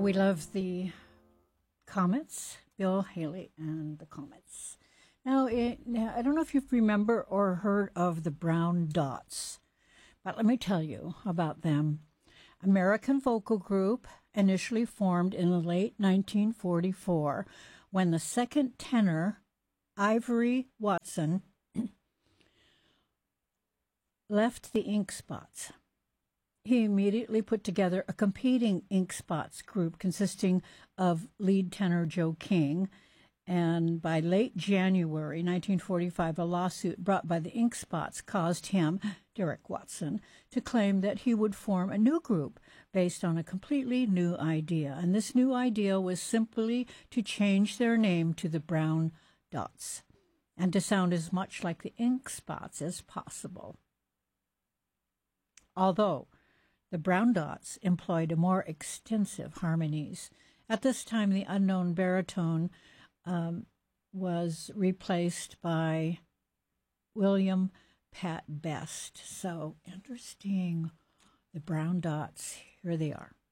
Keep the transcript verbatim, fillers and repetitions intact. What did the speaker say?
we love the Comets, Bill Haley and the Comets. Now, it, now, I don't know if you remember or heard of the Brown Dots, but let me tell you about them. American vocal group, initially formed in the late nineteen forty-four, when the second tenor, Ivory Watson, left the Ink Spots. He immediately put together a competing Ink Spots group consisting of lead tenor Joe King, and by late January nineteen forty-five, a lawsuit brought by the Ink Spots caused him, Derek Watson, to claim that he would form a new group based on a completely new idea, and this new idea was simply to change their name to the Brown Dots and to sound as much like the Ink Spots as possible. Although the Brown Dots employed more extensive harmonies. At this time, the unknown baritone um, was replaced by William Pat Best. So interesting. The Brown Dots, here they are.